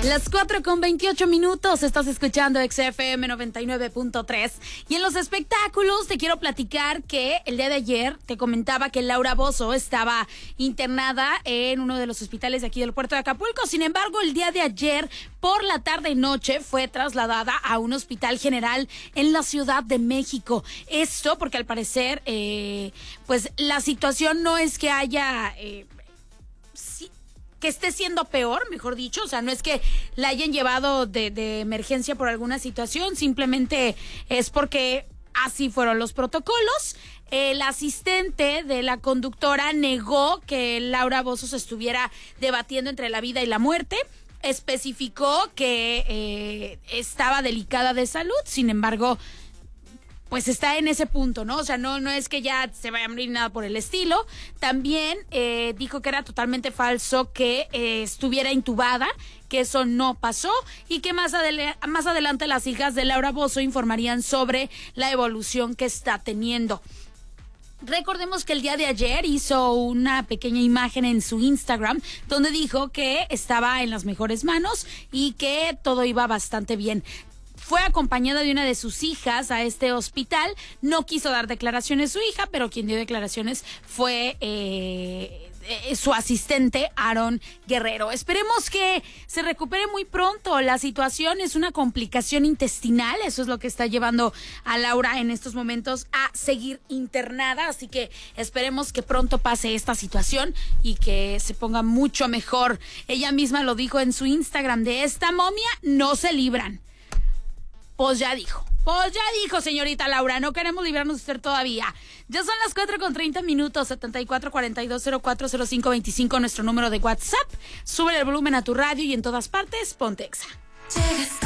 Las 4:28, estás escuchando XFM 99.3. Y en los espectáculos te quiero platicar que el día de ayer te comentaba que Laura Bozzo estaba internada en uno de los hospitales de aquí del puerto de Acapulco. Sin embargo, el día de ayer, por la tarde-noche, fue trasladada a un hospital general en la Ciudad de México. Esto porque al parecer, pues la situación no es que haya... que esté siendo peor, mejor dicho, o sea, no es que la hayan llevado de emergencia por alguna situación, simplemente es porque así fueron los protocolos. El asistente de la conductora negó que Laura Bozzo se estuviera debatiendo entre la vida y la muerte. Especificó que estaba delicada de salud, sin embargo, pues está en ese punto, ¿no? O sea, no es que ya se vaya a morir nada por el estilo. También dijo que era totalmente falso que estuviera intubada, que eso no pasó y que más adelante las hijas de Laura Bozzo informarían sobre la evolución que está teniendo. Recordemos que el día de ayer hizo una pequeña imagen en su Instagram donde dijo que estaba en las mejores manos y que todo iba bastante bien. Fue acompañada de una de sus hijas a este hospital. No quiso dar declaraciones su hija, pero quien dio declaraciones fue su asistente, Aaron Guerrero. Esperemos que se recupere muy pronto. La situación es una complicación intestinal. Eso es lo que está llevando a Laura en estos momentos a seguir internada. Así que esperemos que pronto pase esta situación y que se ponga mucho mejor. Ella misma lo dijo en su Instagram: de esta momia no se libran. Pues ya dijo, señorita Laura, no queremos librarnos de usted todavía. Ya son las 4:30, 7442040525, nuestro número de WhatsApp. Sube el volumen a tu radio y en todas partes, ponte Exa.